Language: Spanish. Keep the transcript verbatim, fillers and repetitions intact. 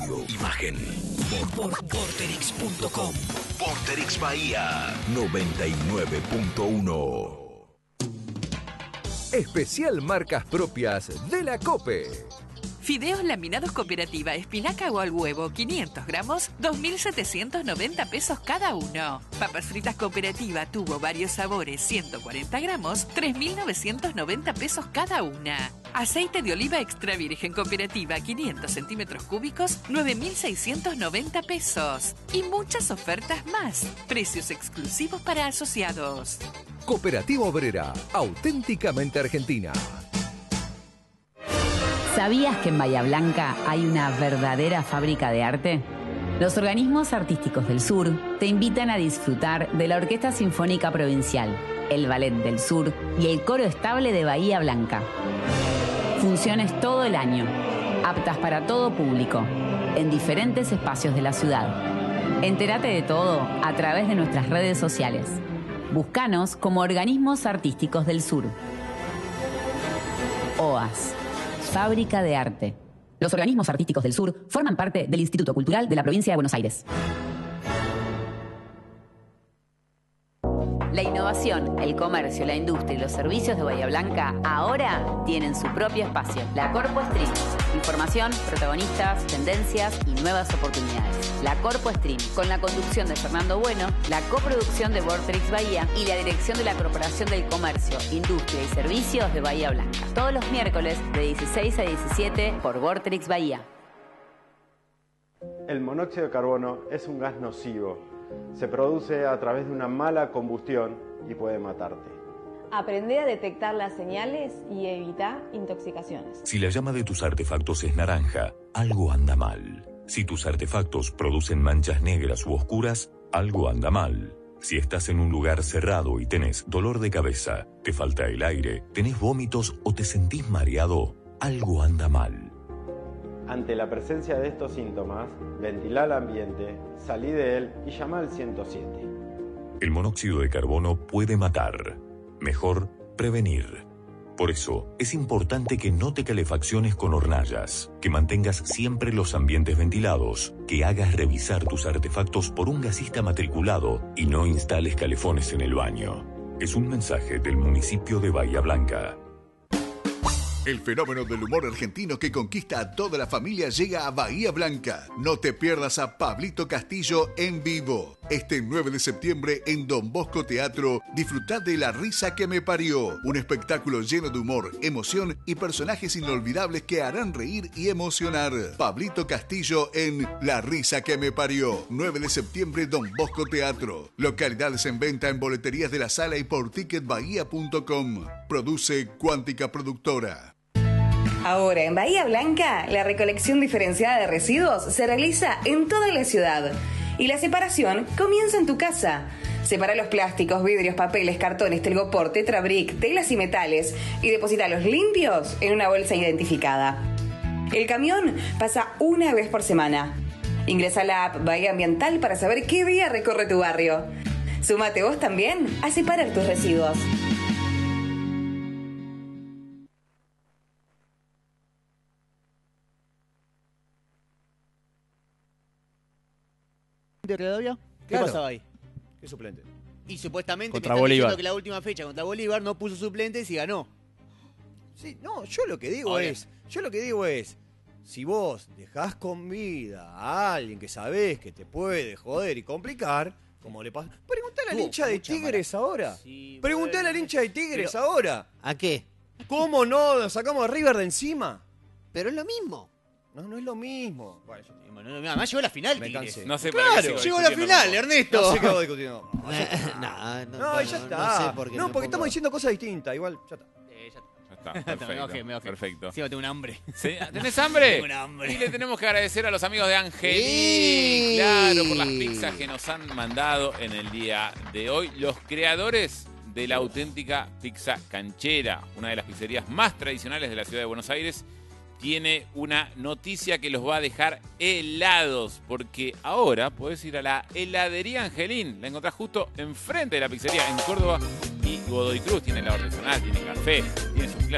audio, imagen. Por Vorterix punto com. Vorterix Bahía noventa y nueve punto uno. Especial marcas propias de la COPE. Fideos laminados Cooperativa, espinaca o al huevo, quinientos gramos, dos mil setecientos noventa pesos cada uno. Papas fritas Cooperativa, tubo varios sabores, ciento cuarenta gramos, tres mil novecientos noventa pesos cada una. Aceite de oliva extra virgen Cooperativa, quinientos centímetros cúbicos, nueve mil seiscientos noventa pesos. Y muchas ofertas más. Precios exclusivos para asociados. Cooperativa Obrera, auténticamente argentina. ¿Sabías que en Bahía Blanca hay una verdadera fábrica de arte? Los organismos artísticos del sur te invitan a disfrutar de la Orquesta Sinfónica Provincial, el Ballet del Sur y el Coro Estable de Bahía Blanca. Funciones todo el año, aptas para todo público, en diferentes espacios de la ciudad. Entérate de todo a través de nuestras redes sociales. Búscanos como Organismos Artísticos del Sur. O A S. Fábrica de Arte. Los organismos artísticos del sur forman parte del Instituto Cultural de la Provincia de Buenos Aires. La innovación, el comercio, la industria y los servicios de Bahía Blanca ahora tienen su propio espacio. La Corpo Stream. Información, protagonistas, tendencias y nuevas oportunidades. La Corpo Stream, con la conducción de Fernando Bueno, la coproducción de Vorterix Bahía y la dirección de la Corporación del Comercio, Industria y Servicios de Bahía Blanca. Todos los miércoles de dieciséis a diecisiete por Vorterix Bahía. El monóxido de carbono es un gas nocivo. Se produce a través de una mala combustión y puede matarte. Aprende a detectar las señales y evita intoxicaciones. Si la llama de tus artefactos es naranja, algo anda mal. Si tus artefactos producen manchas negras u oscuras, algo anda mal. Si estás en un lugar cerrado y tenés dolor de cabeza, te falta el aire, tenés vómitos o te sentís mareado, algo anda mal. Ante la presencia de estos síntomas, ventila el ambiente, salí de él y llama al ciento siete. El monóxido de carbono puede matar. Mejor prevenir. Por eso, es importante que no te calefacciones con hornallas, que mantengas siempre los ambientes ventilados, que hagas revisar tus artefactos por un gasista matriculado y no instales calefones en el baño. Es un mensaje del municipio de Bahía Blanca. El fenómeno del humor argentino que conquista a toda la familia llega a Bahía Blanca. No te pierdas a Pablito Castillo en vivo. Este nueve de septiembre en Don Bosco Teatro, disfrutad de La Risa que me parió. Un espectáculo lleno de humor, emoción y personajes inolvidables que harán reír y emocionar. Pablito Castillo en La Risa que me parió. nueve de septiembre, Don Bosco Teatro. Localidades en venta en boleterías de la sala y por ticket bahía punto com. Produce Cuántica Productora. Ahora en Bahía Blanca, la recolección diferenciada de residuos se realiza en toda la ciudad y la separación comienza en tu casa. Separa los plásticos, vidrios, papeles, cartones, telgopor, tetrabric, telas y metales y deposítalos limpios en una bolsa identificada. El camión pasa una vez por semana. Ingresa a la app Bahía Ambiental para saber qué día recorre tu barrio. Súmate vos también a separar tus residuos. ¿De Rivadavia? ¿Qué Claro. pasaba ahí? ¿Qué suplente? Y supuestamente Contra me están Bolívar. diciendo que la última fecha contra Bolívar no puso suplentes y ganó. Sí, no, yo lo que digo Ahora. es, yo lo que digo es, si vos dejás con vida a alguien que sabés que te puede joder y complicar, como le pasa. Preguntale al Tuvo hincha de mucha Tigres ahora. Sí, Preguntale bueno. al hincha de Tigres Pero- ahora. ¿A qué? ¿Cómo no nos sacamos a River de encima? Pero es lo mismo. No, no es lo mismo. Bueno, yo- Bueno, no, además llegó a la final, Me Tigres. cansé. No sé para qué Claro, sigo llegó a la discutiendo final, con vos. Ernesto. No sé qué hago discutiendo. no, no, No, bueno, ya está. No sé por qué No, me porque estamos pongo- diciendo cosas distintas. Igual, ya está. Eh, ya- Ya está, me perfecto. ojé, me ojé. Perfecto. Sí, tengo un hambre. ¿Sí? ¿Tenés hambre? Tengo un hambre. Y le tenemos que agradecer a los amigos de Angelí, Sí. claro, por las pizzas que nos han mandado en el día de hoy. Los creadores de la auténtica pizza canchera, una de las pizzerías más tradicionales de la ciudad de Buenos Aires, tiene una noticia que los va a dejar helados, porque ahora podés ir a la heladería Angelín. La encontrás justo enfrente de la pizzería en Córdoba y Godoy Cruz. Tiene la artesanal, tiene café, tiene sus clásicos